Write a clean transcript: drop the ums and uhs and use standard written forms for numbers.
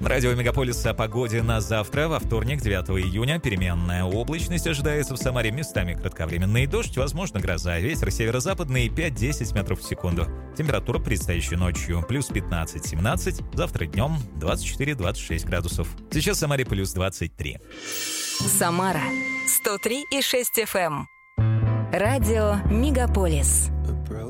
Радио Мегаполис о погоде на завтра, во вторник, 9 июня. Переменная облачность ожидается в Самаре, местами кратковременный дождь, возможно гроза. Ветер северо-западный 5-10 метров в секунду. Температура предстоящей ночью плюс 15-17, завтра днем 24-26 градусов. Сейчас в Самаре плюс 23. Самара 103,6 FM. Радио Мегаполис.